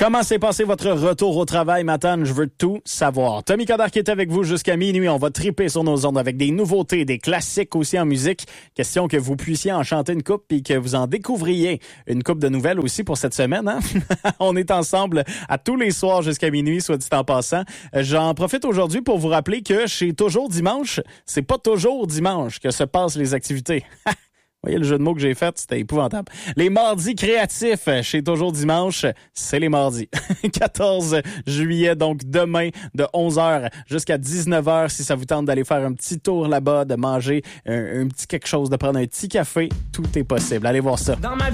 Comment s'est passé votre retour au travail, Matane? Je veux tout savoir. Tommy Coderre qui est avec vous jusqu'à minuit. On va triper sur nos ondes avec des nouveautés, des classiques aussi en musique. Question que vous puissiez en chanter une coupe puis que vous en découvriez une coupe de nouvelles aussi pour cette semaine. Hein? On est ensemble à tous les soirs jusqu'à minuit, soit dit en passant. J'en profite aujourd'hui pour vous rappeler que chez Toujours Dimanche, c'est pas toujours dimanche que se passent les activités. Vous voyez le jeu de mots que j'ai fait, c'était épouvantable. Les mardis créatifs chez Toujours Dimanche, c'est les mardis. 14 juillet, donc demain, de 11h jusqu'à 19h, si ça vous tente d'aller faire un petit tour là-bas, de manger un petit quelque chose, de prendre un petit café, tout est possible. Allez voir ça.